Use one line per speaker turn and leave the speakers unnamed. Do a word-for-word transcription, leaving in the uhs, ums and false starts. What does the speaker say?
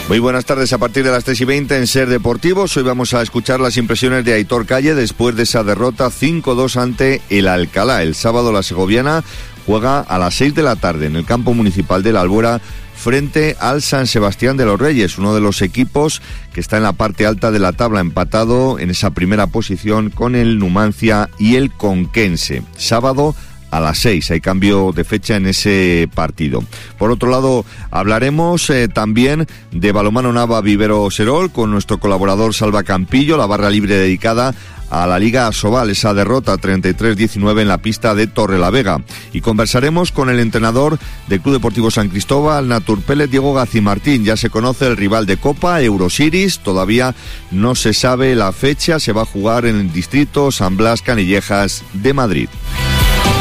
Muy buenas tardes, a partir de las tres y veinte en Ser Deportivos. Hoy vamos a escuchar las impresiones de Aitor Calle después de esa derrota cinco dos ante el Alcalá. El sábado la segoviana juega a las seis de la tarde en el campo municipal de la Albuera frente al San Sebastián de los Reyes, uno de los equipos que está en la parte alta de la tabla, empatado en esa primera posición con el Numancia y el Conquense. Sábado a las seis, hay cambio de fecha en ese partido. Por otro lado, hablaremos eh, también de balonmano Nava Vivero Serol con nuestro colaborador Salva Campillo, la barra libre dedicada a la Liga Asobal, esa derrota treinta y tres diecinueve en la pista de Torrelavega. Y conversaremos con el entrenador del Club Deportivo San Cristóbal, Naturpele, Diego Gacimartín. Ya se conoce el rival de Copa, Eurosiris, todavía no se sabe la fecha, se va a jugar en el distrito San Blas Canillejas de Madrid.